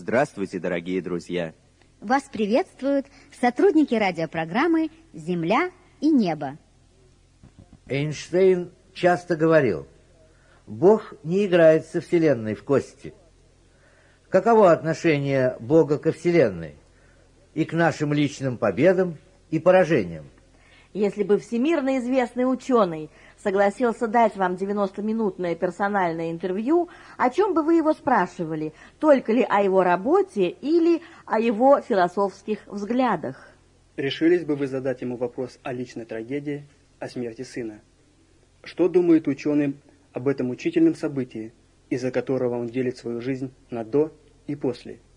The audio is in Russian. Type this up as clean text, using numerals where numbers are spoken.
Здравствуйте, дорогие друзья! Вас приветствуют сотрудники радиопрограммы «Земля и небо». Эйнштейн часто говорил: Бог не играет со Вселенной в кости. Каково отношение Бога ко Вселенной и к нашим личным победам и поражениям? Если бы всемирно известный ученый согласился дать вам 90-минутное персональное интервью, о чем бы вы его спрашивали? Только ли о его работе или о его философских взглядах? Решились бы вы задать ему вопрос о личной трагедии, о смерти сына? Что думает ученый об этом учительном событии, из-за которого он делит свою жизнь на «до» и «после»?